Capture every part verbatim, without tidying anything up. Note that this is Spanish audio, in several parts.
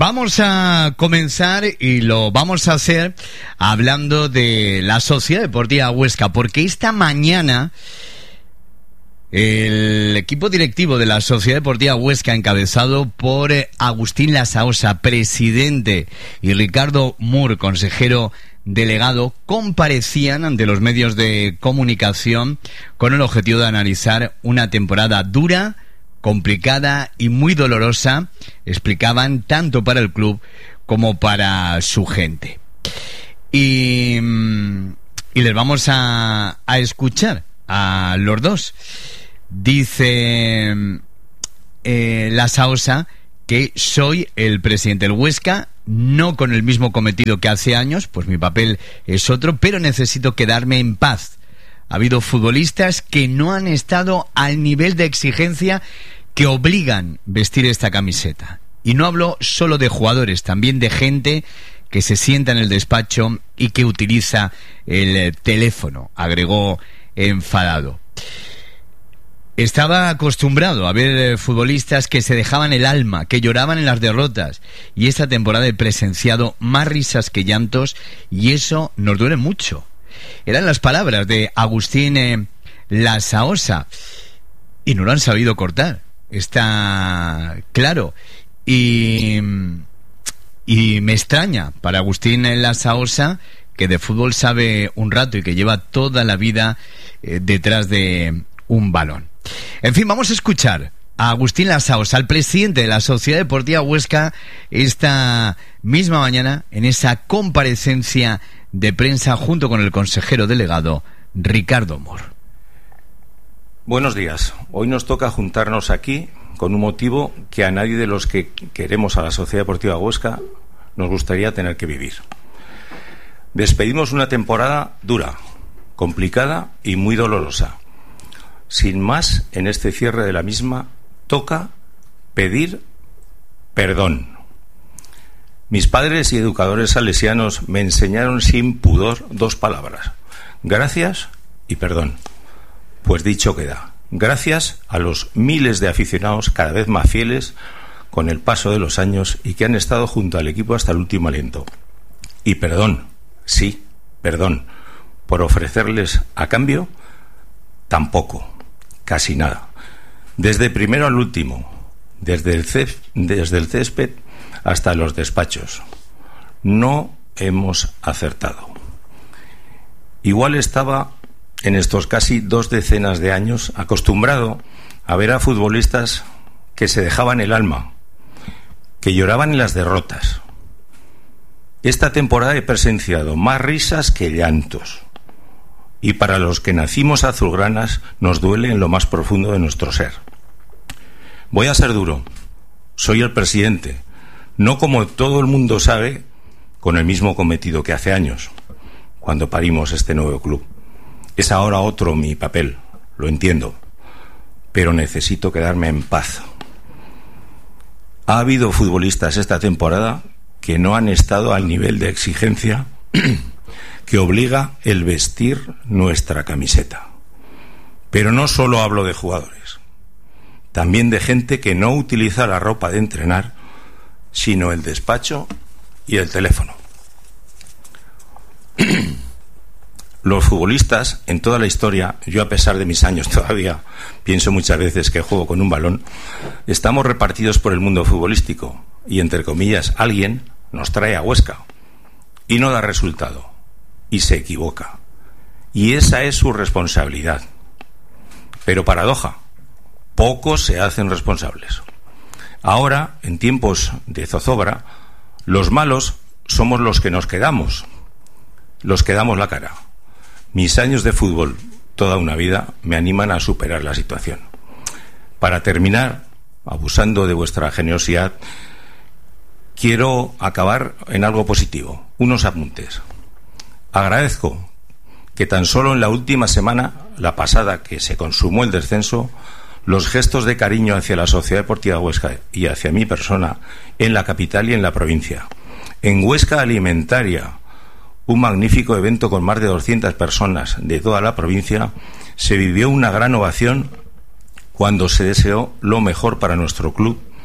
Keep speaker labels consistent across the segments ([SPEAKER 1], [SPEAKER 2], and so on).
[SPEAKER 1] vamos a comenzar y lo vamos a hacer hablando de la Sociedad Deportiva Huesca, porque esta mañana el equipo directivo de la Sociedad Deportiva Huesca, encabezado por Agustín Lasaosa, presidente, y Ricardo Mur, consejero delegado, comparecían ante los medios de comunicación con el objetivo de analizar una temporada dura, complicada y muy dolorosa, explicaban, tanto para el club como para su gente. Y, y les vamos a, a escuchar a los dos. Dice eh, Lasaosa que soy el presidente del Huesca, no con el mismo cometido que hace años, pues mi papel es otro, pero necesito quedarme en paz. Ha habido futbolistas que no han estado al nivel de exigencia que obligan vestir esta camiseta. Y no hablo solo de jugadores, también de gente que se sienta en el despacho y que utiliza el teléfono, agregó enfadado. Estaba acostumbrado a ver futbolistas que se dejaban el alma, que lloraban en las derrotas, y esta temporada he presenciado más risas que llantos, y eso nos duele mucho. Eran las palabras de Agustín eh, Lasaosa, y no lo han sabido cortar, está claro. Y, y me extraña para Agustín Lasaosa, que de fútbol sabe un rato y que lleva toda la vida eh, detrás de un balón. En fin, vamos a escuchar a Agustín Lasaosa, al presidente de la Sociedad Deportiva Huesca, esta misma mañana en esa comparecencia de prensa junto con el consejero delegado Ricardo Mur.
[SPEAKER 2] Buenos días. Hoy nos toca juntarnos aquí con un motivo que a nadie de los que queremos a la Sociedad Deportiva Huesca nos gustaría tener que vivir. Despedimos una temporada dura, complicada y muy dolorosa. Sin más, en este cierre de la misma, toca pedir perdón. Mis padres y educadores salesianos me enseñaron sin pudor dos palabras: gracias y perdón. Pues dicho queda. Gracias a los miles de aficionados cada vez más fieles con el paso de los años y que han estado junto al equipo hasta el último aliento. Y perdón, sí, perdón, por ofrecerles a cambio tampoco. Casi nada. Desde primero al último, desde el césped, desde el césped hasta los despachos. No hemos acertado. Igual estaba en estos casi dos decenas de años acostumbrado a ver a futbolistas que se dejaban el alma, que lloraban en las derrotas. Esta temporada he presenciado más risas que llantos. Y para los que nacimos azulgranas nos duele en lo más profundo de nuestro ser. Voy a ser duro. Soy el presidente, no, como todo el mundo sabe, con el mismo cometido que hace años, cuando parimos este nuevo club. Es ahora otro mi papel, lo entiendo, pero necesito quedarme en paz. Ha habido futbolistas esta temporada que no han estado al nivel de exigencia que obliga el vestir nuestra camiseta. Pero no solo hablo de jugadores, también de gente que no utiliza la ropa de entrenar, sino el despacho y el teléfono. Los futbolistas, en toda la historia, yo a pesar de mis años todavía pienso muchas veces que juego con un balón, estamos repartidos por el mundo futbolístico y, entre comillas, alguien nos trae a Huesca y no da resultado. Y se equivoca. Y esa es su responsabilidad. Pero paradoja, pocos se hacen responsables. Ahora, en tiempos de zozobra, los malos somos los que nos quedamos, los que damos la cara. Mis años de fútbol, toda una vida, me animan a superar la situación. Para terminar, abusando de vuestra generosidad, quiero acabar en algo positivo, unos apuntes. Agradezco que tan solo en la última semana, la pasada que se consumó el descenso, los gestos de cariño hacia la Sociedad Deportiva Huesca y hacia mi persona en la capital y en la provincia. En Huesca Alimentaria, un magnífico evento con más de doscientas personas de toda la provincia, se vivió una gran ovación cuando se deseó lo mejor para nuestro club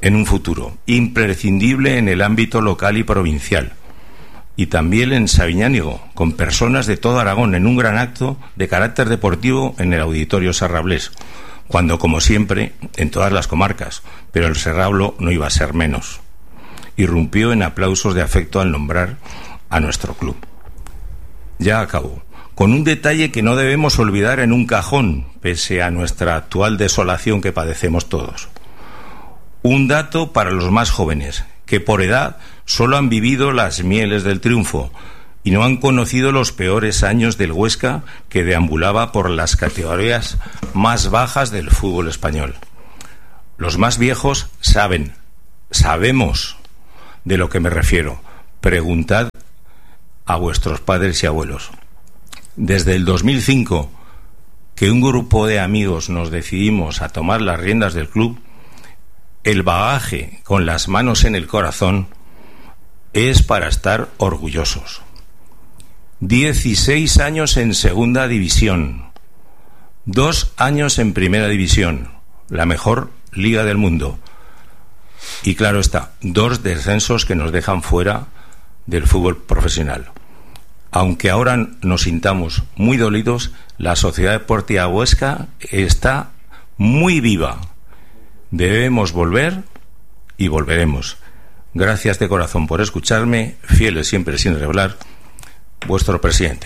[SPEAKER 2] en un futuro, imprescindible en el ámbito local y provincial, y también en Sabiñánigo, con personas de todo Aragón, en un gran acto de carácter deportivo en el Auditorio Serrablés, cuando, como siempre, en todas las comarcas, pero el Serrablo no iba a ser menos. Irrumpió en aplausos de afecto al nombrar a nuestro club. Ya acabó. Con un detalle que no debemos olvidar en un cajón, pese a nuestra actual desolación que padecemos todos. Un dato para los más jóvenes, que por edad solo han vivido las mieles del triunfo y no han conocido los peores años del Huesca, que deambulaba por las categorías más bajas del fútbol español. Los más viejos saben, sabemos de lo que me refiero. Preguntad a vuestros padres y abuelos. Desde el dos mil cinco, que un grupo de amigos nos decidimos a tomar las riendas del club, el bagaje con las manos en el corazón es para estar orgullosos. dieciséis años en segunda división, dos años en primera división, la mejor liga del mundo, y claro está, dos descensos que nos dejan fuera del fútbol profesional. Aunque ahora nos sintamos muy dolidos, la Sociedad Deportiva Huesca está muy viva. Debemos volver y volveremos. Gracias de corazón por escucharme, fieles siempre sin revelar, vuestro presidente.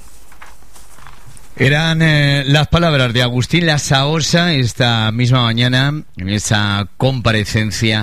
[SPEAKER 1] Eran eh, las palabras de Agustín Lasaosa esta misma mañana en esa comparecencia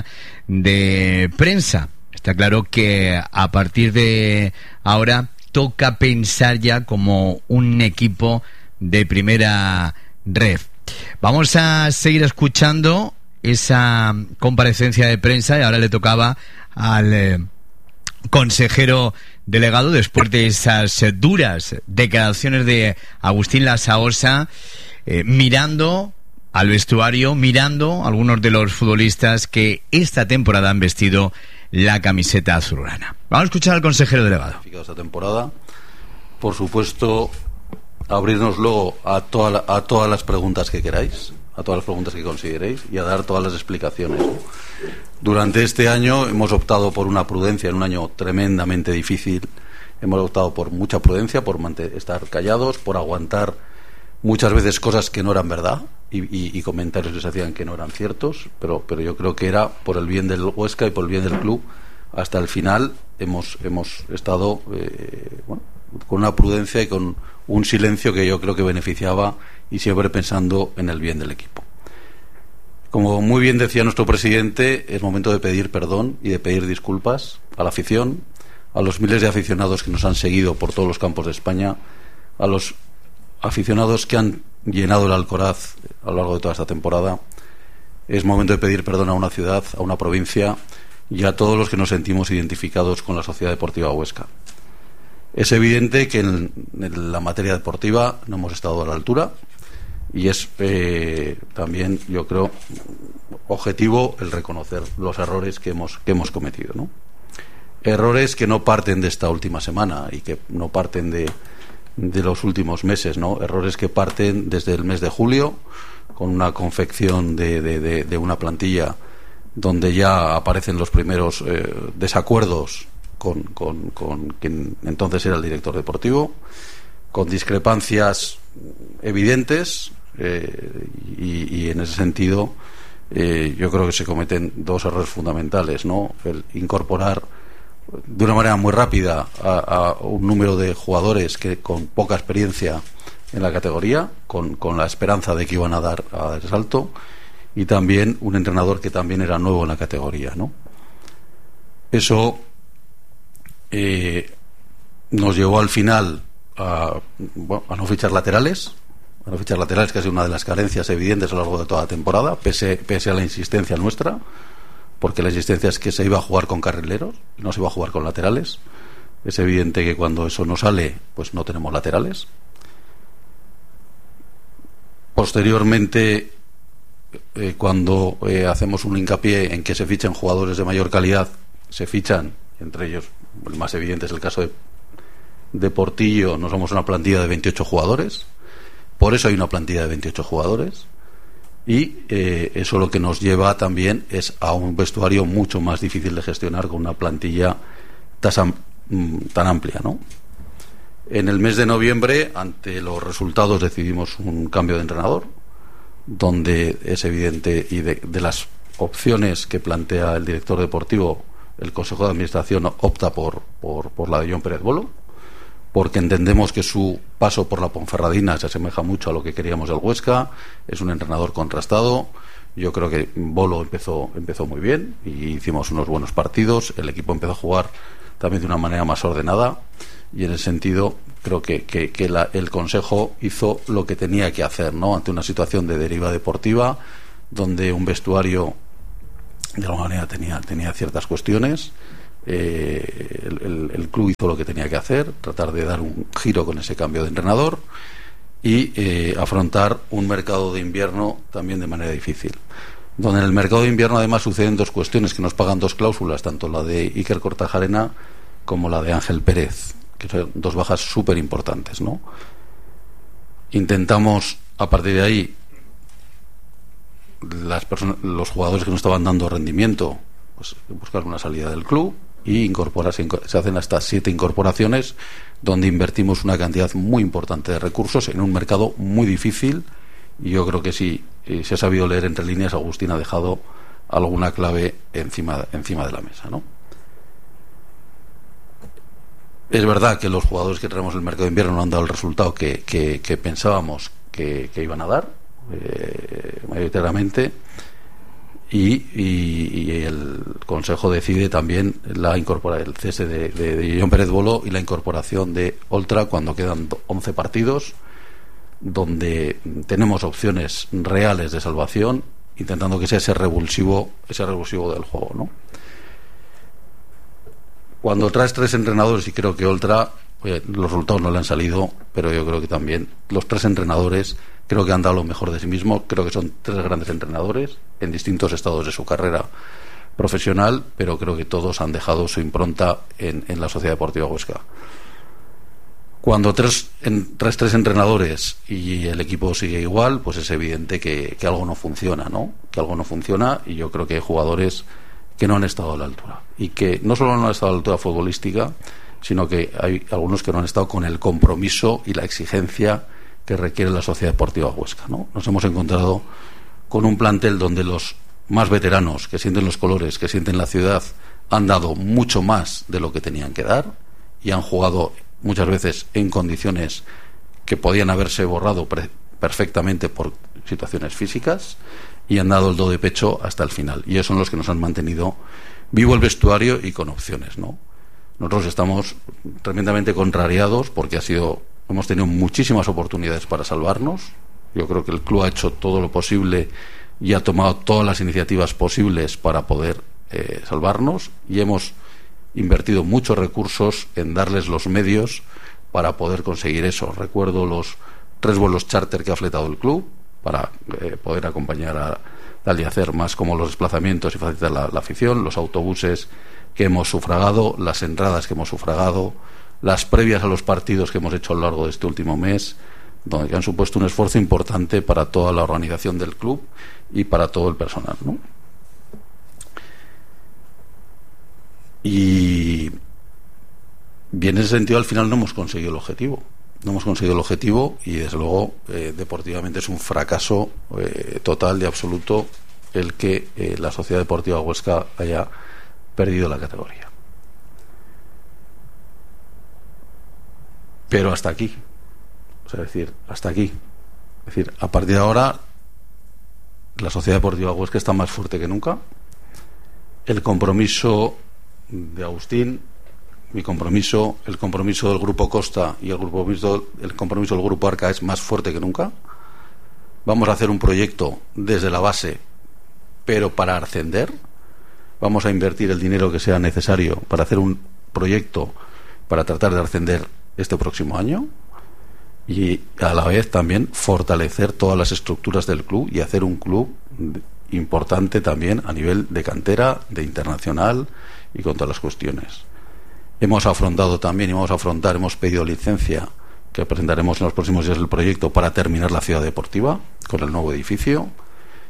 [SPEAKER 1] de prensa. Está claro que a partir de ahora toca pensar ya como un equipo de primera red. Vamos a seguir escuchando esa comparecencia de prensa y ahora le tocaba al eh, consejero delegado, después de esas eh, duras declaraciones de Agustín Lasaosa, eh, mirando al vestuario, mirando a algunos de los futbolistas que esta temporada han vestido la camiseta azulgrana. Vamos a escuchar al consejero delegado.
[SPEAKER 3] Esta temporada, por supuesto, abrirnos luego a, toda la, a todas las preguntas que queráis, a todas las preguntas que consideréis y a dar todas las explicaciones. Durante este año hemos optado por una prudencia, en un año tremendamente difícil. Hemos optado por mucha prudencia, por estar callados, por aguantar muchas veces cosas que no eran verdad y, y, y comentarios que se hacían que no eran ciertos, pero, pero yo creo que era por el bien del Huesca y por el bien del club. Hasta el final hemos, hemos estado eh, bueno, con una prudencia y con un silencio que yo creo que beneficiaba y siempre pensando en el bien del equipo. Como muy bien decía nuestro presidente, es momento de pedir perdón y de pedir disculpas a la afición, a los miles de aficionados que nos han seguido por todos los campos de España, a los aficionados que han llenado el Alcoraz a lo largo de toda esta temporada. Es momento de pedir perdón a una ciudad, a una provincia y a todos los que nos sentimos identificados con la Sociedad Deportiva Huesca. Es evidente que en, en la materia deportiva no hemos estado a la altura y es eh, también, yo creo, objetivo el reconocer los errores que hemos, que hemos cometido, ¿no? Errores que no parten de esta última semana y que no parten de, de los últimos meses, ¿no? Errores que parten desde el mes de julio, con una confección de, de, de, de una plantilla donde ya aparecen los primeros eh, desacuerdos con, con, con quien entonces era el director deportivo, con discrepancias evidentes eh, y, y en ese sentido eh, yo creo que se cometen dos errores fundamentales, ¿no? El incorporar de una manera muy rápida a, a un número de jugadores que con poca experiencia en la categoría, con, con la esperanza de que iban a dar, a dar el salto, y también un entrenador que también era nuevo en la categoría, ¿no? Eso eh, nos llevó al final a, bueno, a no fichar laterales, a no fichar laterales, que ha sido una de las carencias evidentes a lo largo de toda la temporada, pese, pese a la insistencia nuestra, porque la insistencia es que se iba a jugar con carrileros, no se iba a jugar con laterales. Es evidente que cuando eso no sale, pues no tenemos laterales. Posteriormente, eh, cuando eh, hacemos un hincapié en que se fichan jugadores de mayor calidad, se fichan, entre ellos el más evidente es el caso de, de Portillo. No somos una plantilla de veintiocho jugadores, por eso hay una plantilla de veintiocho jugadores, Y eh, eso lo que nos lleva también es a un vestuario mucho más difícil de gestionar con una plantilla tan, tan amplia, ¿no? En el mes de noviembre, ante los resultados, decidimos un cambio de entrenador, donde es evidente, y de, de las opciones que plantea el director deportivo, el Consejo de Administración opta por, por, por la de John Pérez Bolo, porque entendemos que su paso por la Ponferradina se asemeja mucho a lo que queríamos del Huesca. Es un entrenador contrastado. Yo creo que Bolo empezó, empezó muy bien y hicimos unos buenos partidos. El equipo empezó a jugar también de una manera más ordenada, y en ese sentido creo que, que, que la, el Consejo hizo lo que tenía que hacer, ¿no? Ante una situación de deriva deportiva, donde un vestuario de alguna manera tenía, tenía ciertas cuestiones. Eh, el, el, el club hizo lo que tenía que hacer, tratar de dar un giro con ese cambio de entrenador y eh, afrontar un mercado de invierno también de manera difícil, donde en el mercado de invierno además suceden dos cuestiones que nos pagan dos cláusulas, tanto la de Iker Kortajarena como la de Ángel Pérez, que son dos bajas súper importantes, ¿no? Intentamos a partir de ahí, las personas, los jugadores que no estaban dando rendimiento, pues buscar una salida del club y incorporarse. Se hacen hasta siete incorporaciones, donde invertimos una cantidad muy importante de recursos en un mercado muy difícil, y yo creo que si eh, se ha sabido leer entre líneas, Agustín ha dejado alguna clave encima, encima de la mesa, ¿no? Es verdad que los jugadores que traemos el mercado de invierno no han dado el resultado que, que, que pensábamos que, que iban a dar, eh, mayoritariamente. Y, y, y el Consejo decide también la incorpora el cese de, de, de John Pérez Bolo y la incorporación de Oltra cuando quedan once partidos, donde tenemos opciones reales de salvación, intentando que sea ese revulsivo, ese revulsivo del juego, ¿no? Cuando traes tres entrenadores, y creo que Oltra, oye, los resultados no le han salido, pero yo creo que también los tres entrenadores creo que han dado lo mejor de sí mismos. Creo que son tres grandes entrenadores en distintos estados de su carrera profesional, pero creo que todos han dejado su impronta en, en la Sociedad Deportiva Huesca. Cuando tres, en, traes tres entrenadores y el equipo sigue igual, pues es evidente que, que algo no funciona, ¿no? Que algo no funciona, y yo creo que hay jugadores que no han estado a la altura, y que no solo no han estado a la altura futbolística, sino que hay algunos que no han estado con el compromiso y la exigencia que requiere la Sociedad Deportiva Huesca, ¿no? Nos hemos encontrado con un plantel donde los más veteranos, que sienten los colores, que sienten la ciudad, han dado mucho más de lo que tenían que dar, y han jugado muchas veces en condiciones que podían haberse borrado perfectamente por situaciones físicas, y han dado el do de pecho hasta el final, y ellos son los que nos han mantenido vivo el vestuario y con opciones, ¿no? Nosotros estamos tremendamente contrariados porque ha sido, hemos tenido muchísimas oportunidades para salvarnos. Yo creo que el club ha hecho todo lo posible y ha tomado todas las iniciativas posibles para poder eh, salvarnos, y hemos invertido muchos recursos en darles los medios para poder conseguir eso. Recuerdo los tres vuelos charter que ha fletado el club para eh, poder acompañar a Dali a hacer más como los desplazamientos y facilitar la, la afición, los autobuses que hemos sufragado, las entradas que hemos sufragado, las previas a los partidos que hemos hecho a lo largo de este último mes, donde han supuesto un esfuerzo importante para toda la organización del club y para todo el personal, ¿no? Y, y en ese sentido al final no hemos conseguido el objetivo. No hemos conseguido el objetivo y desde luego eh, deportivamente es un fracaso eh, total y absoluto el que eh, la Sociedad Deportiva Huesca haya perdido la categoría. Pero hasta aquí, o sea, es decir, hasta aquí. Es decir, a partir de ahora la Sociedad Deportiva Huesca está más fuerte que nunca. El compromiso de Agustín, mi compromiso, el compromiso del Grupo Costa y el compromiso, el compromiso del Grupo Arca es más fuerte que nunca. Vamos a hacer un proyecto desde la base, pero para ascender. Vamos a invertir el dinero que sea necesario para hacer un proyecto para tratar de ascender este próximo año, y a la vez también fortalecer todas las estructuras del club y hacer un club importante también a nivel de cantera, de internacional y con todas las cuestiones. Hemos afrontado también y vamos a afrontar, hemos pedido licencia que presentaremos en los próximos días del proyecto para terminar la ciudad deportiva con el nuevo edificio.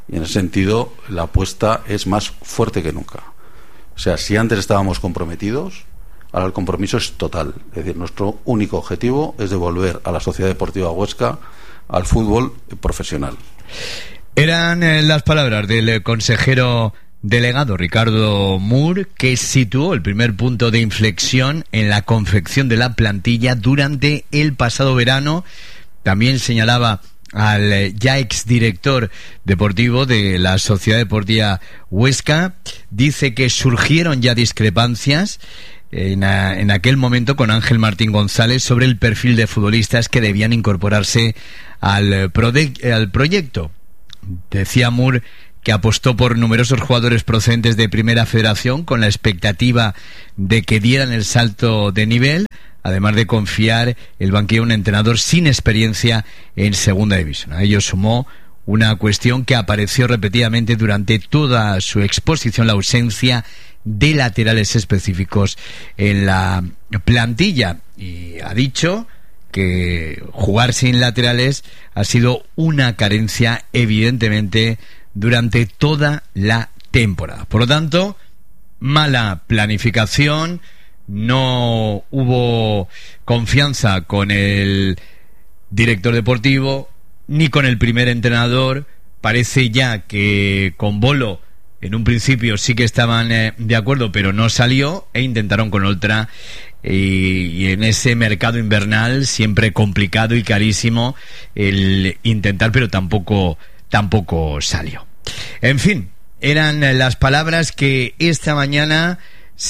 [SPEAKER 3] Y en ese sentido, la apuesta es más fuerte que nunca. O sea, si antes estábamos comprometidos, ahora el compromiso es total. Es decir, nuestro único objetivo es devolver a la Sociedad Deportiva Huesca al fútbol profesional.
[SPEAKER 1] Eran eh, las palabras del eh, consejero delegado Ricardo Mur, que situó el primer punto de inflexión en la confección de la plantilla durante el pasado verano. También señalaba al ya exdirector deportivo de la Sociedad Deportiva Huesca. Dice que surgieron ya discrepancias en, a, en aquel momento con Ángel Martín González sobre el perfil de futbolistas que debían incorporarse al, prode- al proyecto. Decía Mur que apostó por numerosos jugadores procedentes de Primera Federación con la expectativa de que dieran el salto de nivel, además de confiar el banquillo a un entrenador sin experiencia en Segunda División. A ello sumó una cuestión que apareció repetidamente durante toda su exposición: la ausencia de laterales específicos en la plantilla. Y ha dicho que jugar sin laterales ha sido una carencia, evidentemente, durante toda la temporada. Por lo tanto, mala planificación, no hubo confianza con el director deportivo ni con el primer entrenador. Parece ya que con Bolo en un principio sí que estaban eh, de acuerdo, pero no salió, e intentaron con Oltra, y, y en ese mercado invernal siempre complicado y carísimo el intentar, pero tampoco tampoco salió. En fin, eran las palabras que esta mañana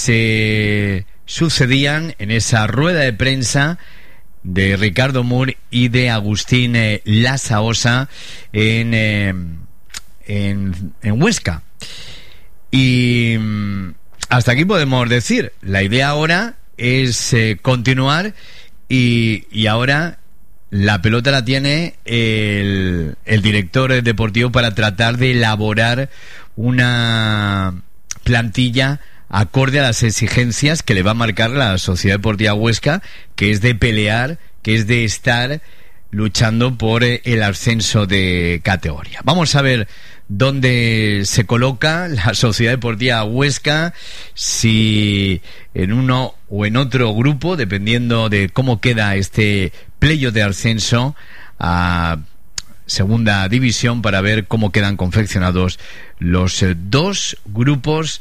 [SPEAKER 1] se sucedían en esa rueda de prensa de Ricardo Mur y de Agustín eh, Lasaosa en, eh, en, en Huesca. Y hasta aquí podemos decir, la idea ahora es eh, continuar y, y ahora la pelota la tiene el, el director deportivo para tratar de elaborar una plantilla acorde a las exigencias que le va a marcar la Sociedad Deportiva Huesca, que es de pelear, que es de estar luchando por el ascenso de categoría. Vamos a ver dónde se coloca la Sociedad Deportiva Huesca, si en uno o en otro grupo, dependiendo de cómo queda este playoff de ascenso a Segunda División, para ver cómo quedan confeccionados los dos grupos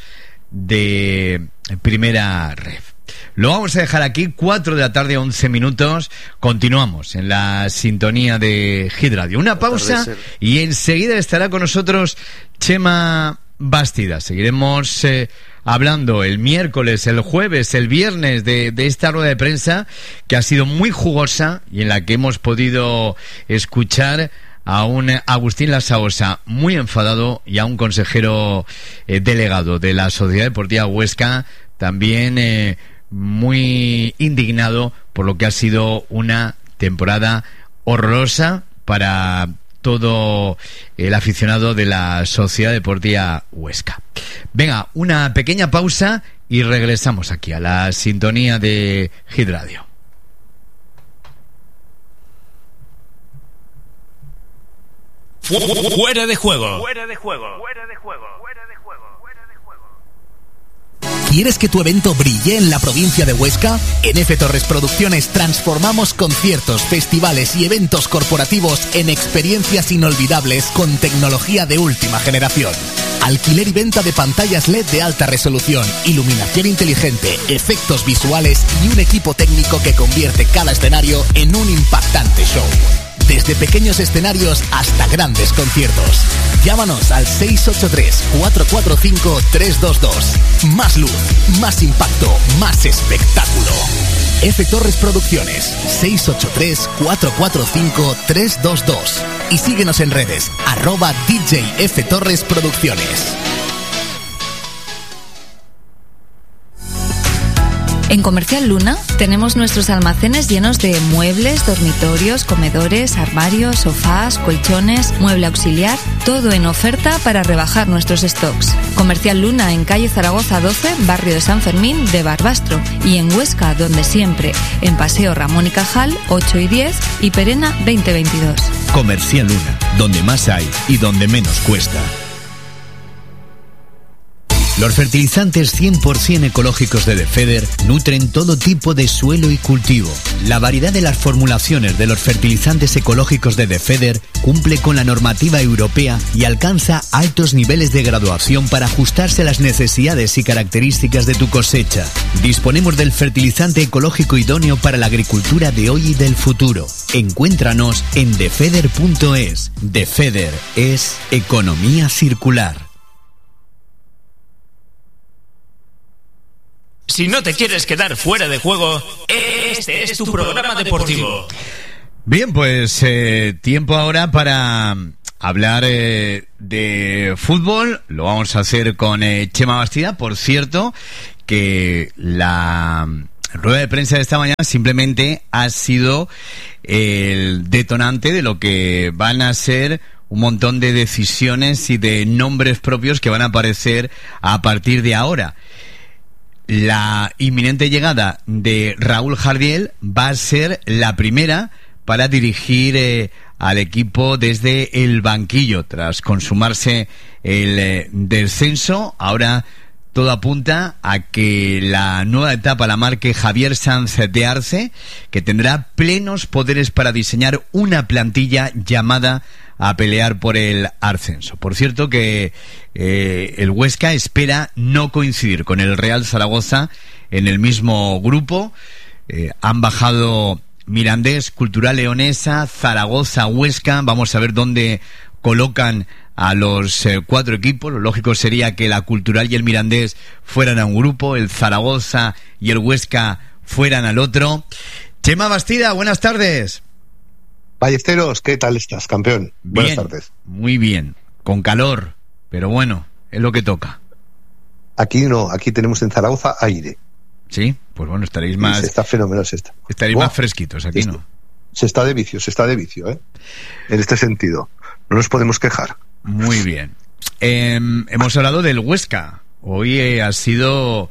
[SPEAKER 1] de Primera Ref. Lo vamos a dejar aquí, cuatro de la tarde, once minutos. Continuamos en la sintonía de Hit Radio. Una pausa y enseguida estará con nosotros Chema Bastida. Seguiremos eh, hablando el miércoles, el jueves, el viernes de, de esta rueda de prensa que ha sido muy jugosa y en la que hemos podido escuchar a un Agustín Lasaosa muy enfadado y a un consejero eh, delegado de la Sociedad Deportiva Huesca también eh, muy indignado por lo que ha sido una temporada horrorosa para todo el aficionado de la Sociedad Deportiva Huesca. Venga, una pequeña pausa y regresamos aquí a la sintonía de Hit Radio.
[SPEAKER 4] Fuera de juego.
[SPEAKER 5] Fuera de juego. Fuera de juego. Fuera de juego. Fuera de juego.
[SPEAKER 4] ¿Quieres que tu evento brille en la provincia de Huesca? En F. Torres Producciones transformamos conciertos, festivales y eventos corporativos en experiencias inolvidables con tecnología de última generación. Alquiler y venta de pantallas L E D de alta resolución, iluminación inteligente, efectos visuales y un equipo técnico que convierte cada escenario en un impactante show. Desde pequeños escenarios hasta grandes conciertos. Llámanos al seis ocho tres, cuatro cuatro cinco, tres dos dos. Más luz, más impacto, más espectáculo. F. Torres Producciones, seis ocho tres, cuatro cuatro cinco, tres dos dos. Y síguenos en redes, arroba D J F. Torres Producciones.
[SPEAKER 6] En Comercial Luna tenemos nuestros almacenes llenos de muebles, dormitorios, comedores, armarios, sofás, colchones, mueble auxiliar, todo en oferta para rebajar nuestros stocks. Comercial Luna en calle Zaragoza doce, barrio de San Fermín de Barbastro, y en Huesca, donde siempre, en Paseo Ramón y Cajal ocho y diez y Perena veinte veintidós.
[SPEAKER 7] Comercial Luna, donde más hay y donde menos cuesta. Los fertilizantes cien por ciento ecológicos de Defeder nutren todo tipo de suelo y cultivo. La variedad de las formulaciones de los fertilizantes ecológicos de Defeder cumple con la normativa europea y alcanza altos niveles de graduación para ajustarse a las necesidades y características de tu cosecha. Disponemos del fertilizante ecológico idóneo para la agricultura de hoy y del futuro. Encuéntranos en defeder punto es. Defeder es economía circular.
[SPEAKER 8] Si no te quieres quedar fuera de juego, este es tu programa deportivo.
[SPEAKER 1] Bien, pues eh, tiempo ahora para hablar eh, de fútbol. Lo vamos a hacer con eh, Chema Bastida. Por cierto, que la rueda de prensa de esta mañana simplemente ha sido el detonante de lo que van a ser un montón de decisiones y de nombres propios que van a aparecer a partir de ahora. La inminente llegada de Raúl Jardiel va a ser la primera para dirigir eh, al equipo desde el banquillo. Tras consumarse el eh, descenso, ahora todo apunta a que la nueva etapa la marque Javier Sanz de Arce, que tendrá plenos poderes para diseñar una plantilla llamada a pelear por el ascenso. Por cierto que eh, el Huesca espera no coincidir con el Real Zaragoza en el mismo grupo. Eh, han bajado Mirandés, Cultural Leonesa, Zaragoza, Huesca. Vamos a ver dónde colocan a los eh, cuatro equipos. Lo lógico sería que la Cultural y el Mirandés fueran a un grupo, el Zaragoza y el Huesca fueran al otro. Chema Bastida, buenas tardes.
[SPEAKER 9] Ballesteros, ¿qué tal estás, campeón?
[SPEAKER 1] Bien,
[SPEAKER 9] buenas tardes.
[SPEAKER 1] Muy bien, con calor, pero bueno, es lo que toca.
[SPEAKER 9] Aquí no, aquí tenemos en Zaragoza aire.
[SPEAKER 1] Sí, pues bueno, estaréis más...
[SPEAKER 9] Sí, está fenomenal, se está.
[SPEAKER 1] Estaréis
[SPEAKER 9] Buah,
[SPEAKER 1] más fresquitos aquí,
[SPEAKER 9] se
[SPEAKER 1] ¿no?
[SPEAKER 9] Se está de vicio, se está de vicio, ¿eh? En este sentido, no nos podemos quejar.
[SPEAKER 1] Muy bien. Eh, hemos hablado del Huesca. Hoy eh, ha sido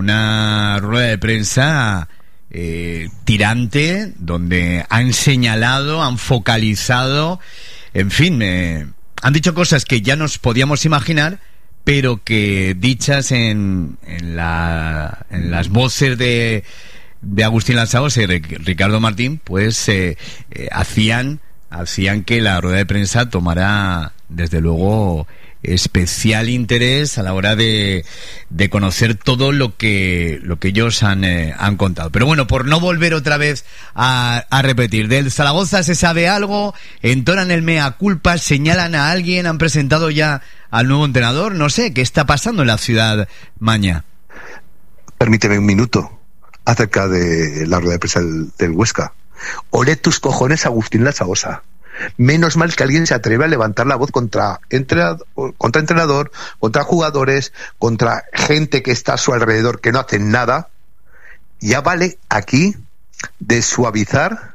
[SPEAKER 1] una rueda de prensa eh, tirante, donde han señalado, han focalizado, en fin, eh, han dicho cosas que ya nos podíamos imaginar, pero que dichas en, en, la, en las voces de, de Agustín Lasaosa y Ricardo Martín, pues eh, eh, hacían, hacían que la rueda de prensa tomara, desde luego, especial interés a la hora de, de conocer todo lo que lo que ellos han, eh, han contado. Pero bueno, por no volver otra vez a, a repetir, del Zaragoza se sabe algo, entonan el mea culpa, señalan a alguien, han presentado ya al nuevo entrenador, no sé, ¿qué está pasando en la ciudad maña?
[SPEAKER 9] Permíteme un minuto acerca de la rueda de prensa del, del Huesca. Olé tus cojones, Agustín Lasaosa. Menos mal que alguien se atreve a levantar la voz contra entrenador, contra entrenador, contra jugadores, contra gente que está a su alrededor que no hacen nada. Ya vale aquí de suavizar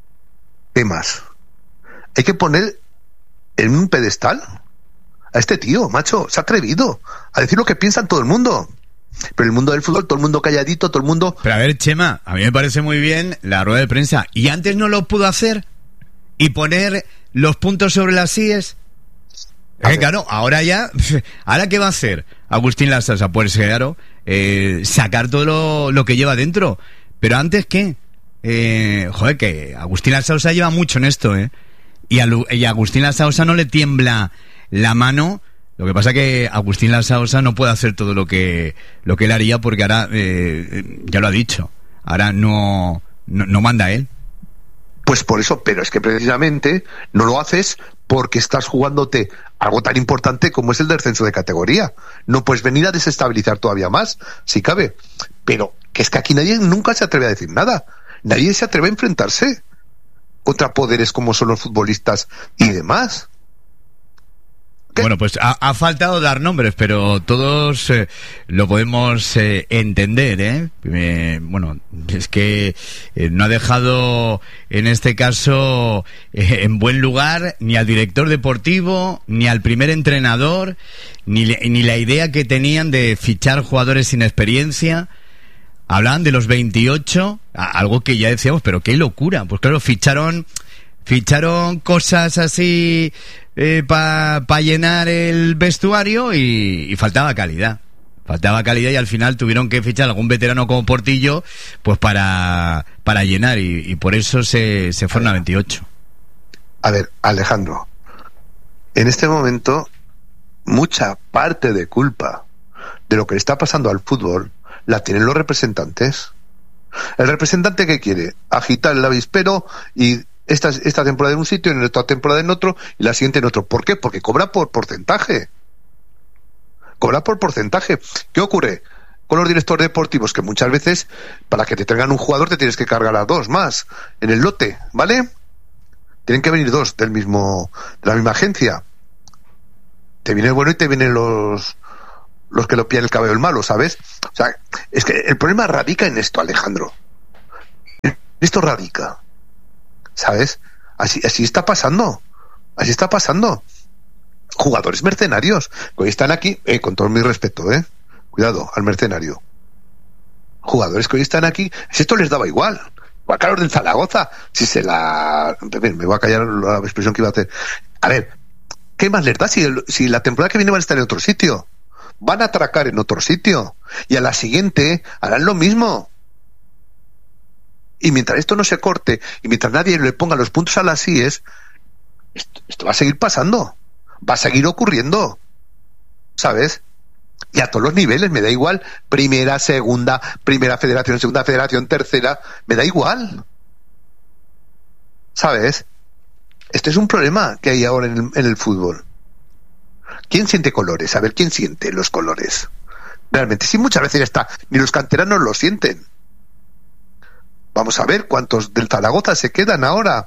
[SPEAKER 9] temas. Hay que poner en un pedestal a este tío, macho. Se ha atrevido a decir lo que piensa todo el mundo. Pero el mundo del fútbol, todo el mundo calladito, todo el mundo...
[SPEAKER 1] Pero a ver, Chema, a mí me parece muy bien la rueda de prensa. ¿Y antes no lo pudo hacer? ¿Y poner los puntos sobre las síes? Eh, claro, ahora ya... ¿Ahora qué va a hacer Agustín Lasaosa? Pues claro, eh, sacar todo lo, lo que lleva dentro. Pero antes, ¿qué? Eh, joder, que Agustín Lasaosa lleva mucho en esto, ¿eh? Y a, y a Agustín Lasaosa no le tiembla la mano. Lo que pasa es que Agustín Lasaosa no puede hacer todo lo que lo que él haría, porque ahora, eh, ya lo ha dicho, ahora no, no, no manda él.
[SPEAKER 9] Pues por eso, pero es que precisamente no lo haces porque estás jugándote algo tan importante como es el descenso de categoría. No puedes venir a desestabilizar todavía más, si cabe. Pero que es que aquí nadie nunca se atreve a decir nada. Nadie se atreve a enfrentarse contra poderes como son los futbolistas y demás. ¿Qué?
[SPEAKER 1] Bueno, pues ha, ha faltado dar nombres, pero todos eh, lo podemos eh, entender, ¿eh? Eh, Bueno, es que eh, no ha dejado, en este caso, eh, en buen lugar ni al director deportivo, ni al primer entrenador, ni, le- ni la idea que tenían de fichar jugadores sin experiencia. Hablaban de los veintiocho, a- algo que ya decíamos, pero qué locura. Pues claro, ficharon... Ficharon cosas así eh, para pa llenar el vestuario y, y faltaba calidad. Faltaba calidad y al final tuvieron que fichar algún veterano como Portillo pues para, para llenar y, y por eso se, se fueron a veintiocho.
[SPEAKER 9] A ver, Alejandro, en este momento mucha parte de culpa de lo que le está pasando al fútbol la tienen los representantes. ¿El representante qué quiere? Agitar el avispero y esta, esta temporada en un sitio, en otra temporada en otro y la siguiente en otro. ¿Por qué? Porque cobra por porcentaje. Cobra por porcentaje. ¿Qué ocurre con los directores deportivos? Que muchas veces, para que te traigan un jugador, te tienes que cargar a dos más en el lote, ¿vale? Tienen que venir dos del mismo, de la misma agencia. Te viene el bueno y te vienen los los que lo pillan el cabello el malo, ¿sabes? O sea, es que el problema radica en esto, Alejandro. Esto radica, ¿sabes? Así, así está pasando. Así está pasando. Jugadores mercenarios que hoy están aquí, eh, con todo mi respeto, ¿eh? Cuidado, al mercenario. Jugadores que hoy están aquí, si esto les daba igual. O a Carlos del Zaragoza, si se la... Me voy a callar la expresión que iba a hacer. A ver, ¿qué más les da si, el, si la temporada que viene van a estar en otro sitio? Van a atracar en otro sitio. Y a la siguiente harán lo mismo. Y mientras esto no se corte, y mientras nadie le ponga los puntos a las íes, esto, esto va a seguir pasando. Va a seguir ocurriendo. ¿Sabes? Y a todos los niveles, me da igual. Primera, segunda, primera federación, segunda federación, tercera, me da igual. ¿Sabes? Este es un problema que hay ahora en el, en el fútbol. ¿Quién siente colores? A ver, ¿quién siente los colores? Realmente, sí, muchas veces ya está. Ni los canteranos lo sienten. Vamos a ver cuántos del Zaragoza se quedan ahora.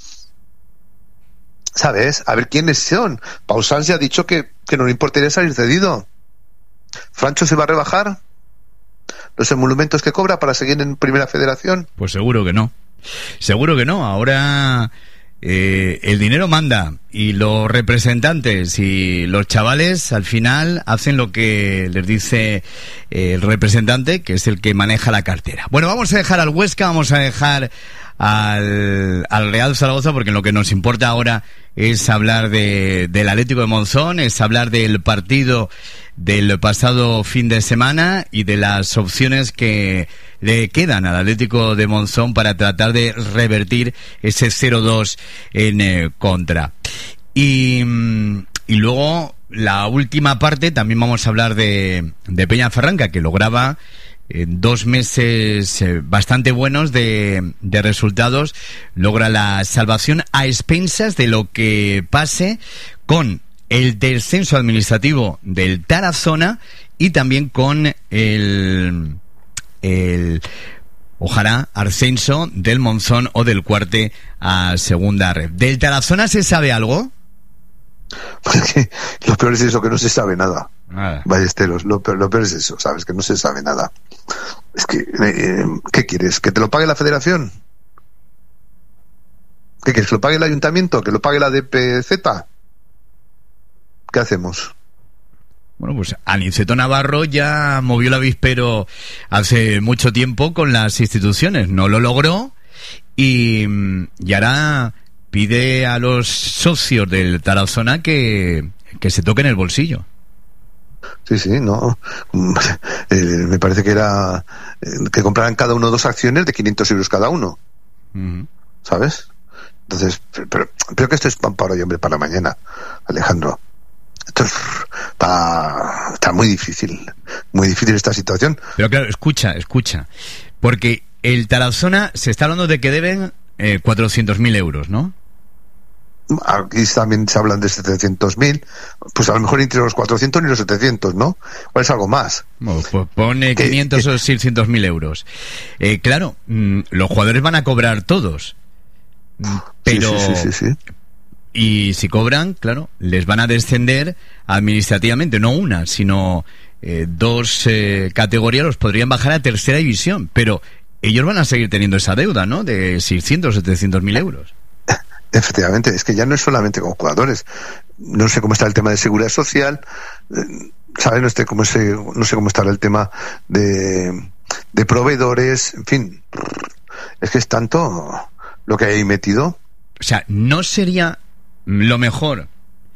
[SPEAKER 9] ¿Sabes? A ver quiénes son. Pausans ya ha dicho que, que no le importaría salir cedido. ¿Francho se va a rebajar los emolumentos que cobra para seguir en Primera Federación?
[SPEAKER 1] Pues seguro que no. Seguro que no. Ahora eh, el dinero manda y los representantes y los chavales al final hacen lo que les dice eh, el representante, que es el que maneja la cartera. Bueno, vamos a dejar al Huesca, vamos a dejar al, al Real Zaragoza, porque lo que nos importa ahora es hablar de, del Atlético de Monzón, es hablar del partido del pasado fin de semana y de las opciones que le quedan al Atlético de Monzón para tratar de revertir ese cero dos en eh, contra. Y, y luego la última parte también vamos a hablar de, de Peñaferranca, que lograba en dos meses eh, bastante buenos de, de resultados, logra la salvación a expensas de lo que pase con el descenso administrativo del Tarazona y también con el, el ojalá ascenso del Monzón o del Cuarte a segunda red. ¿Del Tarazona se sabe algo?
[SPEAKER 9] Porque lo peor es eso, que no se sabe nada.
[SPEAKER 1] Nada.
[SPEAKER 9] Ballesteros, lo peor, lo peor es eso, ¿sabes? Que no se sabe nada. Es que, eh, ¿qué quieres? ¿Que te lo pague la federación? ¿Qué quieres? ¿Que lo pague el ayuntamiento? ¿Que lo pague la D P Z? ¿Qué hacemos?
[SPEAKER 1] Bueno, pues Aniceto Navarro ya movió el avispero hace mucho tiempo con las instituciones, no lo logró y, y ahora pide a los socios del Tarazona que, que se toquen el bolsillo.
[SPEAKER 9] Sí, sí, no. Eh, me parece que era eh, que compraran cada uno dos acciones de quinientos euros cada uno. Uh-huh. ¿Sabes? Entonces, pero, pero que esto es pan para hoy, hombre, para mañana, Alejandro. Esto es, está, está muy difícil, muy difícil esta situación.
[SPEAKER 1] Pero claro, escucha, escucha, porque el Tarazona se está hablando de que deben eh, cuatrocientos mil euros, ¿no?
[SPEAKER 9] Aquí también se hablan de setecientos mil, pues a lo mejor entre los cuatrocientos y los setecientos, ¿no? ¿O es algo más?
[SPEAKER 1] Bueno, pues pone quinientos o seiscientos mil euros. Eh, claro, mmm, los jugadores van a cobrar todos, pero...
[SPEAKER 9] Sí, sí, sí, sí, sí.
[SPEAKER 1] Y si cobran, claro, les van a descender administrativamente, no una, sino eh, dos eh, categorías, los podrían bajar a tercera división, pero ellos van a seguir teniendo esa deuda, ¿no? De seiscientos, setecientos mil euros.
[SPEAKER 9] Efectivamente, es que ya no es solamente con jugadores. No sé cómo está el tema de seguridad social, ¿sabes? No sé cómo, se, no sé cómo estará el tema de, de proveedores, en fin. Es que es tanto lo que hay ahí metido.
[SPEAKER 1] O sea, ¿no sería lo mejor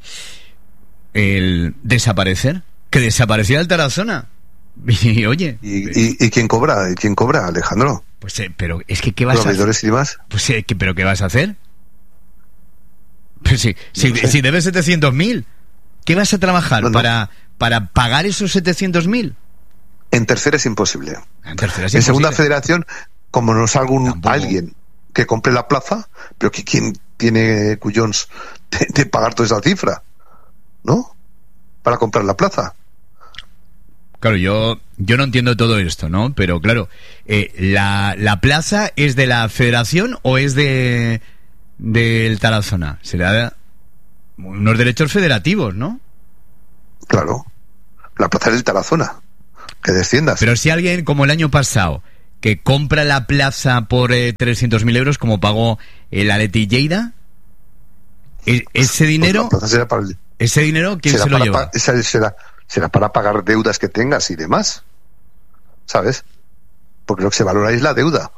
[SPEAKER 1] el desaparecer? Que desapareciera el Tarazona. Y oye...
[SPEAKER 9] ¿Y, y, y quién cobra? ¿Y quién cobra, Alejandro?
[SPEAKER 1] Pues, eh, pero es que ¿qué vas a hacer?
[SPEAKER 9] ¿Proveedores y demás?
[SPEAKER 1] Pues, eh, ¿pero qué vas a hacer? Pues sí, si,
[SPEAKER 9] no sé.
[SPEAKER 1] si debes setecientos mil, ¿qué vas a trabajar no, no. para para pagar esos setecientos mil?
[SPEAKER 9] En tercera es imposible.
[SPEAKER 1] En tercera es
[SPEAKER 9] en
[SPEAKER 1] imposible.
[SPEAKER 9] Segunda Federación, como no salga un,
[SPEAKER 1] Tampoco.
[SPEAKER 9] alguien que compre la plaza, pero que quién tiene cuyons de, de pagar toda esa cifra, ¿no? Para comprar la plaza.
[SPEAKER 1] Claro, yo yo no entiendo todo esto, ¿no? Pero claro, eh, la, ¿la plaza es de la federación o es de del Tarazona? Será unos derechos federativos, ¿no?
[SPEAKER 9] Claro, la plaza es del Tarazona, que desciendas.
[SPEAKER 1] Pero si alguien, como el año pasado, que compra la plaza por eh, trescientos mil euros, como pagó el Athletic Lleida, e- ese dinero,
[SPEAKER 9] pues será para el,
[SPEAKER 1] ese dinero, ¿quién
[SPEAKER 9] será
[SPEAKER 1] se lo
[SPEAKER 9] para
[SPEAKER 1] lleva?
[SPEAKER 9] Pa, será, será, será para pagar deudas que tengas y demás, ¿sabes? Porque lo que se valora ahí es la deuda.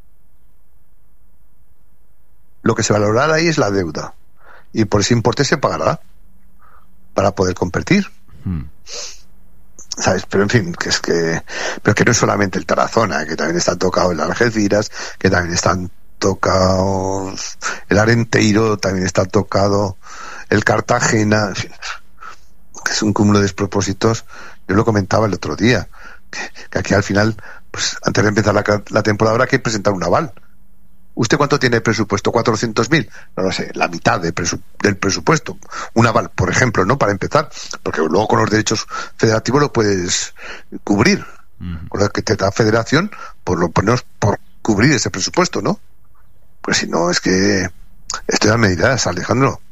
[SPEAKER 9] Lo que se valorará ahí es la deuda. Y por ese importe se pagará para poder competir. Hmm. ¿Sabes? Pero en fin, que es que... Pero que no es solamente el Tarazona, que también está tocado el Algeciras, que también están tocados el Arenteiro, también está tocado el Cartagena, en fin, que es un cúmulo de despropósitos. Yo lo comentaba el otro día, que, que aquí al final, pues antes de empezar la, la temporada habrá que presentar un aval. ¿Usted cuánto tiene de presupuesto? ¿cuatrocientos mil? No lo sé, la mitad de presu- del presupuesto. Un aval, por ejemplo, ¿no? Para empezar. Porque luego con los derechos federativos lo puedes cubrir. Uh-huh. Con lo que te da federación, pues lo ponemos por cubrir ese presupuesto, ¿no? Pues si no, es que esto ya me dirás, Alejandro,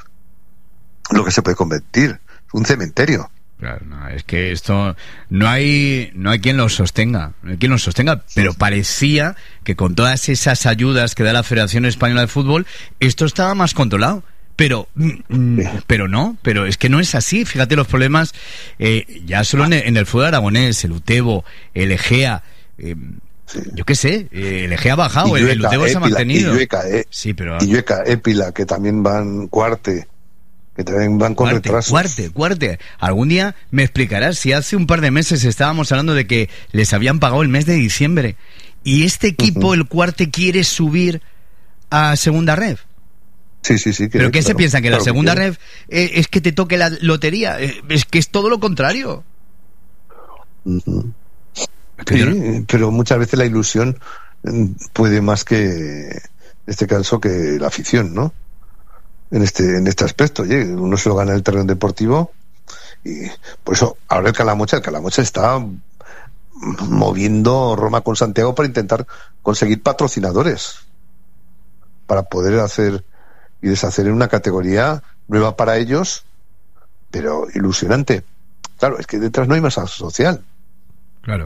[SPEAKER 9] lo que se puede convertir. Un cementerio.
[SPEAKER 1] Claro, no, es que esto no hay no hay quien lo sostenga, no hay quien lo sostenga, pero parecía que con todas esas ayudas que da la Federación Española de Fútbol esto estaba más controlado, pero mm, pero no, pero es que no es así. Fíjate los problemas eh, ya solo en el, en el fútbol aragonés, el Utebo, el Egea, eh, sí. yo qué sé, eh, el Egea ha bajado, el, el Utebo Épila, se ha mantenido.
[SPEAKER 9] Y Llueca, eh,
[SPEAKER 1] sí, pero
[SPEAKER 9] y Llueca, Épila, que también van cuarte. Que también van con
[SPEAKER 1] cuarte,
[SPEAKER 9] retrasos.
[SPEAKER 1] Cuarte, cuarte. Algún día me explicarás si hace un par de meses estábamos hablando de que les habían pagado el mes de diciembre y este equipo, uh-huh. el Cuarte, quiere subir a segunda red.
[SPEAKER 9] Sí, sí, sí.
[SPEAKER 1] ¿Pero qué
[SPEAKER 9] claro,
[SPEAKER 1] se piensa? ¿Que
[SPEAKER 9] claro
[SPEAKER 1] la segunda
[SPEAKER 9] que
[SPEAKER 1] red eh, es que te toque la lotería? Eh, es que es todo lo contrario.
[SPEAKER 9] Uh-huh. Sí, no... pero muchas veces la ilusión puede más que, en este caso, que la afición, ¿no? En este en este aspecto, oye, uno se lo gana en el terreno deportivo y por eso ahora el Calamocha, el Calamocha está moviendo Roma con Santiago para intentar conseguir patrocinadores para poder hacer y deshacer en una categoría nueva para ellos, pero ilusionante. Claro, es que detrás no hay masa social.
[SPEAKER 1] Claro.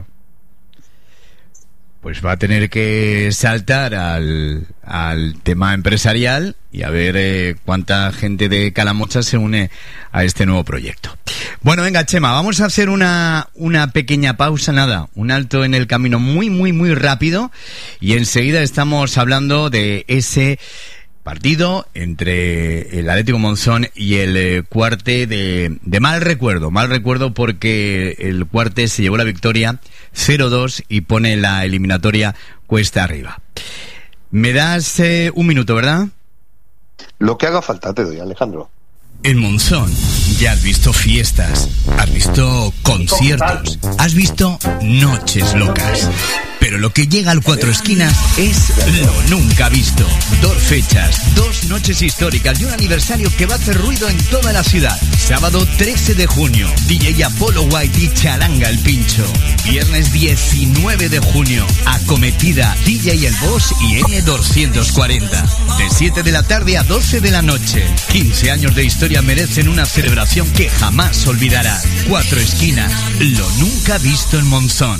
[SPEAKER 1] Pues va a tener que saltar al, al tema empresarial y a ver eh, cuánta gente de Calamocha se une a este nuevo proyecto. Bueno, venga, Chema, vamos a hacer una, una pequeña pausa, nada, un alto en el camino muy, muy, muy rápido y enseguida estamos hablando de ese partido entre el Atlético Monzón y el eh, Cuarte de, de mal recuerdo, mal recuerdo porque el Cuarte se llevó la victoria cero dos y pone la eliminatoria cuesta arriba. Me das eh, un minuto, ¿verdad?
[SPEAKER 9] Lo que haga falta te doy, Alejandro.
[SPEAKER 4] En Monzón ya has visto fiestas, has visto conciertos, has visto noches locas. Pero lo que llega al Cuatro Esquinas es lo nunca visto. Dos fechas, dos noches históricas y un aniversario que va a hacer ruido en toda la ciudad. Sábado trece de junio, D J Apollo White y Charanga el Pincho.
[SPEAKER 1] Viernes diecinueve de junio, Acometida, D J El Boss y N doscientos cuarenta. De siete de la tarde a doce de la noche. quince años de historia merecen una celebración que jamás olvidarás. Cuatro esquinas, lo nunca visto en Monzón.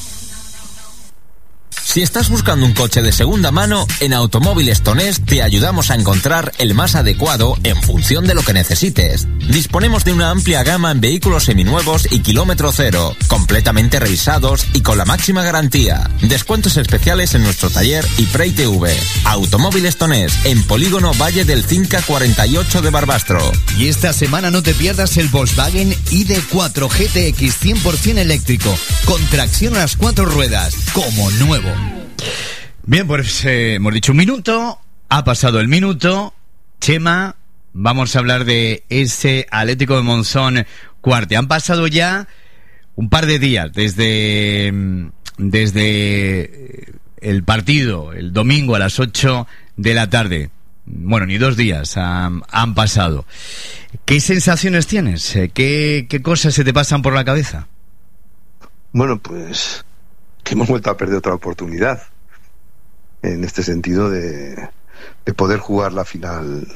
[SPEAKER 10] Si estás buscando un coche de segunda mano, en Automóviles Tonés te ayudamos a encontrar el más adecuado en función de lo que necesites. Disponemos de una amplia gama en vehículos seminuevos y kilómetro cero, completamente revisados y con la máxima garantía. Descuentos especiales en nuestro taller y Pre I T V. Automóviles Tonés, en Polígono Valle del Cinca cuarenta y ocho de Barbastro.
[SPEAKER 1] Y esta semana no te pierdas el Volkswagen I D cuatro G T X cien por ciento eléctrico, con tracción a las cuatro ruedas, como nuevo. Bien, pues eh, hemos dicho un minuto, ha pasado el minuto. Chema, vamos a hablar de ese Atlético de Monzón Cuarte. Han pasado ya un par de días desde, desde el partido, el domingo a las ocho de la tarde. Bueno, ni dos días han, han pasado. ¿Qué sensaciones tienes? ¿Qué, ¿Qué cosas se te pasan por la cabeza?
[SPEAKER 9] Bueno, pues que hemos vuelto a perder otra oportunidad en este sentido de, de poder jugar la final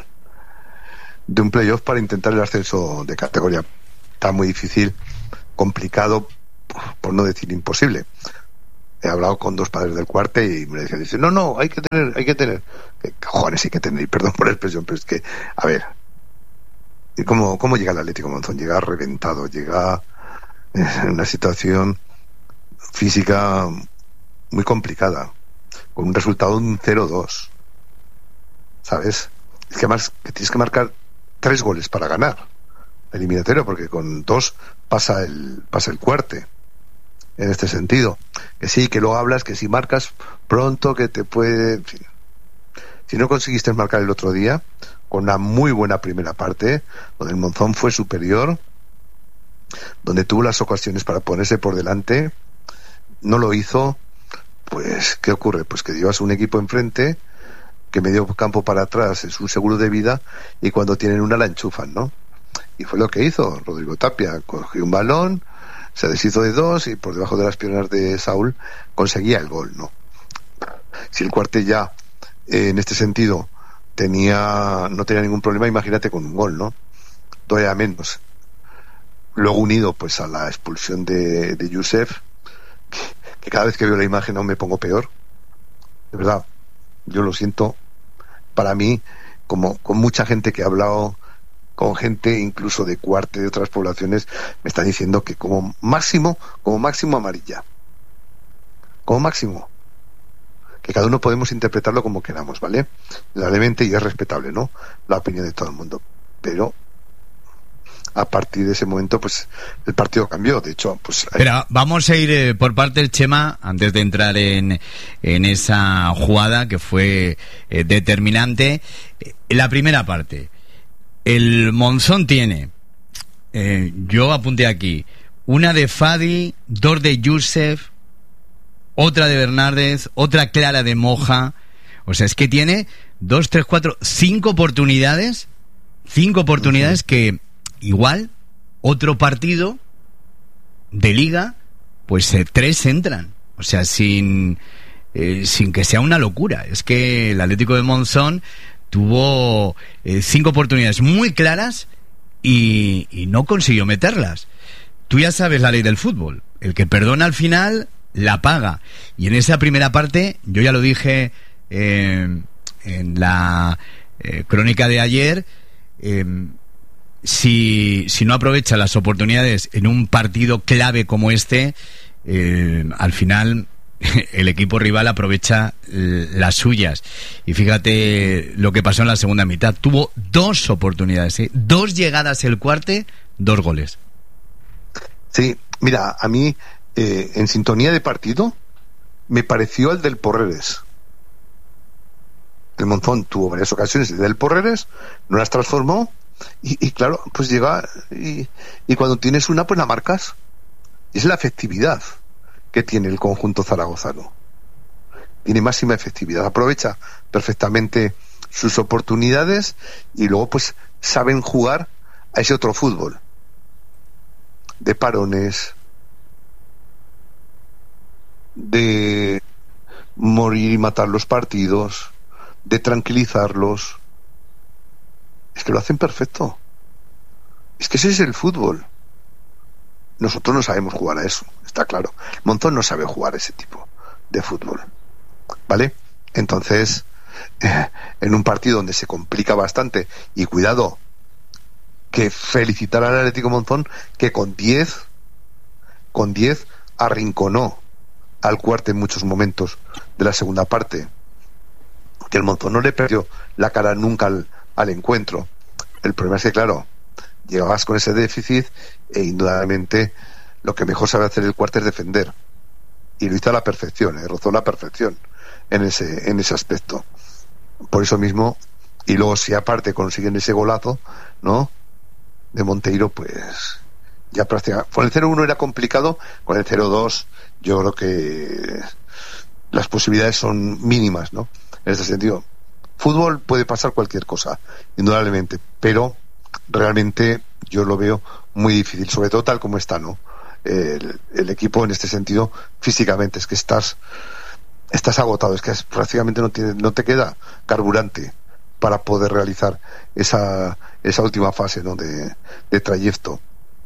[SPEAKER 9] de un playoff para intentar el ascenso de categoría. Está muy difícil, complicado, por no decir imposible. He hablado con dos padres del Cuarte y me decían, dice, no, no, hay que tener, hay que tener, ¿qué cojones hay que tener? Y perdón por la expresión, pero es que, a ver, ¿cómo, cómo llega el Atlético Monzón? Llega reventado, llega en una situación física muy complicada, con un resultado de un cero dos, ¿sabes? Es que además que tienes que marcar tres goles para ganar el eliminatorio, porque con dos pasa el pasa el Cuarte, en este sentido. Que sí, que luego hablas que si marcas pronto, que te puede, en fin. Si no conseguiste marcar el otro día, con una muy buena primera parte, donde el Monzón fue superior, donde tuvo las ocasiones para ponerse por delante, no lo hizo, pues ¿qué ocurre? Pues que llevas un equipo enfrente que medio campo para atrás es un seguro de vida, y cuando tienen una la enchufan, ¿no? Y fue lo que hizo Rodrigo Tapia, cogió un balón, se deshizo de dos y por debajo de las piernas de Saúl conseguía el gol, ¿no? Si el Cuarte ya eh, en este sentido tenía no tenía ningún problema, imagínate con un gol, ¿no? Todavía menos. Luego unido pues a la expulsión de, de Youssef, que, que cada vez que veo la imagen aún me pongo peor, de verdad, yo lo siento. Para mí, como con mucha gente que ha hablado, con gente incluso de Cuarte, de otras poblaciones, me están diciendo que como máximo, como máximo amarilla, como máximo, que cada uno podemos interpretarlo como queramos, ¿vale? Legalmente, y es respetable, ¿no?, la opinión de todo el mundo, pero a partir de ese momento, pues el partido cambió. De hecho, pues hay...
[SPEAKER 1] Pero vamos a ir eh, por parte del Chema, antes de entrar en, en esa jugada que fue eh, determinante. Eh, la primera parte, el Monzón tiene, eh, yo apunté aquí, una de Fadi, dos de Youssef, otra de Bernardez, otra clara de Moja. O sea, es que tiene dos, tres, cuatro, cinco oportunidades, cinco oportunidades uh-huh. que igual otro partido de liga, pues eh, tres entran. O sea, sin eh, sin que sea una locura. Es que el Atlético de Monzón tuvo eh, cinco oportunidades muy claras y, y no consiguió meterlas. Tú ya sabes la ley del fútbol. El que perdona al final la paga. Y en esa primera parte, yo ya lo dije eh, en la eh, crónica de ayer, eh, si, si no aprovecha las oportunidades en un partido clave como este, eh, al final el equipo rival aprovecha las suyas. Y fíjate lo que pasó en la segunda mitad. Tuvo dos oportunidades, ¿eh? Dos llegadas el Cuarte, dos goles.
[SPEAKER 9] Sí, mira, a mí eh, en sintonía de partido me pareció el del Porreres. El Monzón tuvo varias ocasiones del Porreres, no las transformó y, y claro, pues llega y, y cuando tienes una, pues la marcas. Y es la efectividad que tiene el conjunto zaragozano. Tiene máxima efectividad, aprovecha perfectamente sus oportunidades y luego pues saben jugar a ese otro fútbol de parones, de morir y matar los partidos, de tranquilizarlos. Es que lo hacen perfecto. Es que ese es el fútbol. Nosotros no sabemos jugar a eso, está claro. Monzón no sabe jugar a ese tipo de fútbol, ¿vale? Entonces, eh, en un partido donde se complica bastante, y cuidado, que felicitar al Atlético Monzón, que con diez con diez arrinconó al Cuarte en muchos momentos de la segunda parte, que el Monzón no le perdió la cara nunca al, al encuentro. El problema es que, claro, llegabas con ese déficit e indudablemente lo que mejor sabe hacer el Cuarte es defender, y lo hizo a la perfección, eh, rozó la perfección en ese en ese aspecto. Por eso mismo, y luego si aparte consiguen ese golazo, ¿no?, de Monteiro, pues ya prácticamente con el cero uno era complicado, con el cero dos yo creo que las posibilidades son mínimas, ¿no? En ese sentido, fútbol puede pasar cualquier cosa, indudablemente, pero realmente yo lo veo muy difícil, sobre todo tal como está, ¿no? El, el equipo en este sentido físicamente es que estás estás agotado, es que es, prácticamente no tiene, no te queda carburante para poder realizar esa esa última fase, ¿no?, de, de trayecto.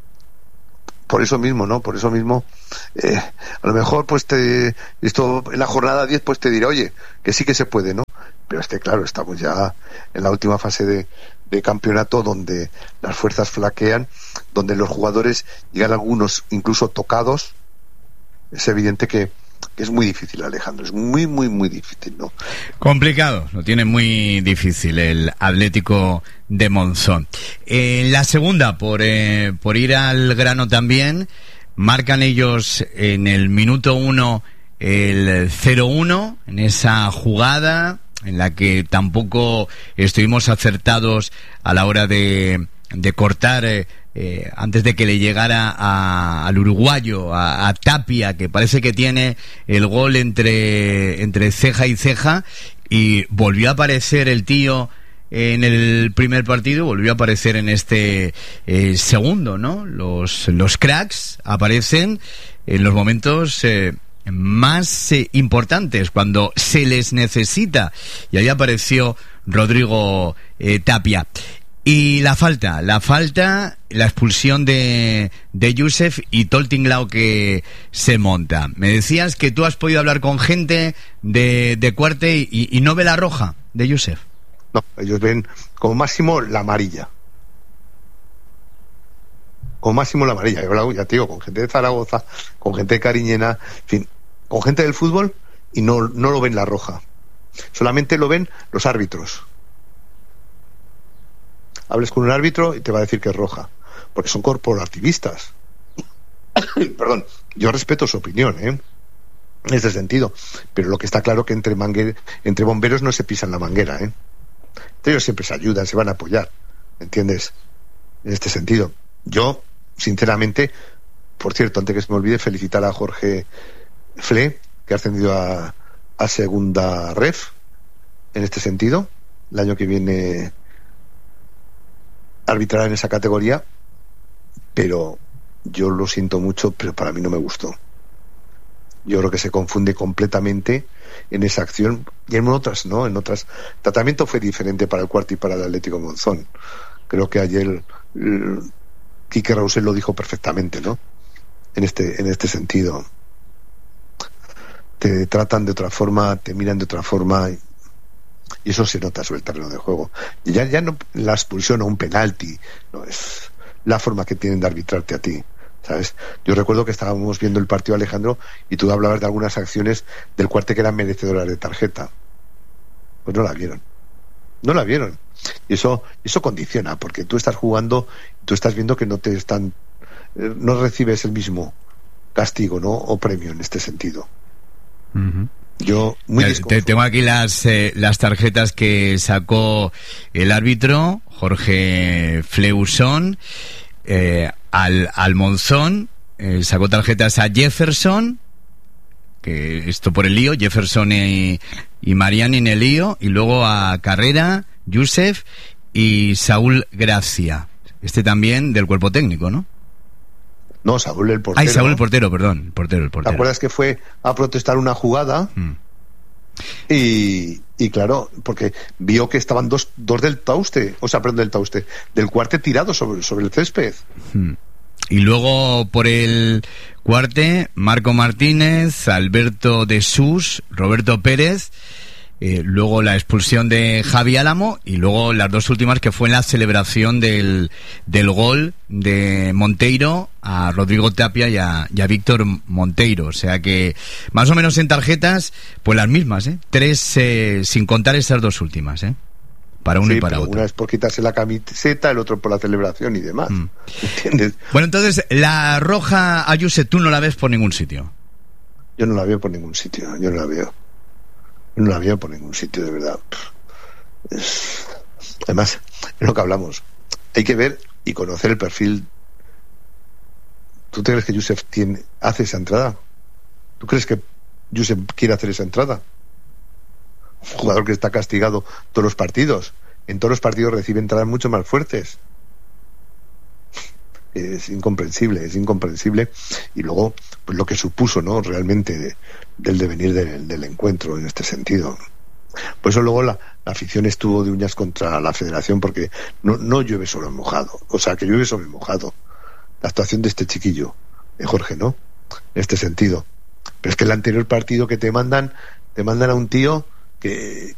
[SPEAKER 9] Por eso mismo, ¿no? Por eso mismo, eh, a lo mejor, pues te, esto en la jornada diez, pues te dirá, oye, que sí que se puede, ¿no? Pero es que, claro, estamos ya en la última fase de, de campeonato, donde las fuerzas flaquean, donde los jugadores llegan algunos incluso tocados. Es evidente que, que es muy difícil, Alejandro, es muy, muy, muy difícil, ¿no?
[SPEAKER 1] Complicado, lo tiene muy difícil el Atlético de Monzón. En la segunda, por, eh, por ir al grano también, marcan ellos en el minuto uno el cero uno, en esa jugada en la que tampoco estuvimos acertados a la hora de, de cortar eh, eh, antes de que le llegara a, al uruguayo, a, a Tapia, que parece que tiene el gol entre, entre ceja y ceja, y volvió a aparecer el tío en el primer partido, volvió a aparecer en este eh, segundo, ¿no? Los, los cracks aparecen en los momentos eh, más eh, importantes, cuando se les necesita, y ahí apareció Rodrigo eh, Tapia. Y la falta, la falta, la expulsión de, de Yusef y todo el tinglao que se monta. Me decías que tú has podido hablar con gente de, de Cuarte y, y no ve la roja de Yusef.
[SPEAKER 9] No, ellos ven como máximo la amarilla. Como máximo la amarilla. Yo hablo, ya te digo, con gente de Zaragoza, con gente de Cariñena, en fin, con gente del fútbol, y no, no lo ven la roja. Solamente lo ven los árbitros. Hables con un árbitro y te va a decir que es roja, porque son corporativistas. Perdón, yo respeto su opinión, ¿eh?, en ese sentido, pero lo que está claro que entre mangue, entre bomberos no se pisan la manguera, ¿eh? Ellos siempre se ayudan, se van a apoyar, ¿entiendes? En este sentido, yo, sinceramente, por cierto, antes que se me olvide, felicitar a Jorge Fle, que ha ascendido a, a segunda ref, en este sentido, el año que viene arbitrar en esa categoría, pero yo lo siento mucho, pero para mí no me gustó. Yo creo que se confunde completamente en esa acción, y en otras no, en otras el tratamiento fue diferente para el Cuarte y para el Atlético Monzón. Creo que ayer el, Quique Rausel lo dijo perfectamente, ¿no? En este en este sentido, te tratan de otra forma, te miran de otra forma, y, y eso se nota sobre el terreno de juego. Y ya, ya no la expulsión o un penalti, no es la forma que tienen de arbitrarte a ti, ¿sabes? Yo recuerdo que estábamos viendo el partido, Alejandro, y tú hablabas de algunas acciones del Cuarte que eran merecedoras de tarjeta. Pues no la vieron. No la vieron. Y eso eso condiciona, porque tú estás jugando, tú estás viendo que no te están, eh, no recibes el mismo castigo, ¿no?, o premio en este sentido. Uh-huh. Yo muy
[SPEAKER 1] te, tengo aquí las eh, las tarjetas que sacó el árbitro Jorge Fleusón eh, al, al Monzón. Eh, sacó tarjetas a Jefferson, que esto por el lío, Jefferson y, y Mariani en el lío, y luego a Carrera, Yusef y Saúl Gracia, este también del cuerpo técnico, ¿no?
[SPEAKER 9] No, Saúl el portero.
[SPEAKER 1] Ay, Saúl el portero, perdón, el portero, el portero.
[SPEAKER 9] ¿Te acuerdas que fue a protestar una jugada? Mm. Y, y claro, porque vio que estaban dos, dos del Tauste, o sea, perdón, del Tauste, del Cuarte tirado sobre, sobre el césped.
[SPEAKER 1] Mm. Y luego por el Cuarte, Marco Martínez, Alberto de Sus, Roberto Pérez, eh, luego la expulsión de Javi Álamo y luego las dos últimas que fue en la celebración del, del gol de Monteiro a Rodrigo Tapia y a, y a Víctor Monteiro. O sea que más o menos en tarjetas, pues las mismas, ¿eh? Tres, eh, sin contar esas dos últimas, ¿eh? Para uno
[SPEAKER 9] sí,
[SPEAKER 1] y para
[SPEAKER 9] pero
[SPEAKER 1] otro.
[SPEAKER 9] Una es por quitarse la camiseta, el otro por la celebración y demás. Mm. ¿Entiendes?
[SPEAKER 1] Bueno, entonces, la roja, Ayuse, tú no la ves por ningún sitio.
[SPEAKER 9] Yo no la veo por ningún sitio, yo no la veo. No la veo por ningún sitio, de verdad. Es... Además, es lo que hablamos. Hay que ver y conocer el perfil. ¿Tú te crees que Josep tiene, hace esa entrada? ¿Tú crees que Josep quiere hacer esa entrada? Un jugador que está castigado todos los partidos. En todos los partidos recibe entradas mucho más fuertes. Es incomprensible, es incomprensible. Y luego, pues lo que supuso, ¿no? Realmente de, del devenir del, del encuentro en este sentido. Por eso luego la, la afición estuvo de uñas contra la federación, porque no, no llueve sobre mojado. O sea, que llueve sobre mojado. La actuación de este chiquillo, de Jorge, ¿no? En este sentido. Pero es que el anterior partido que te mandan, te mandan a un tío que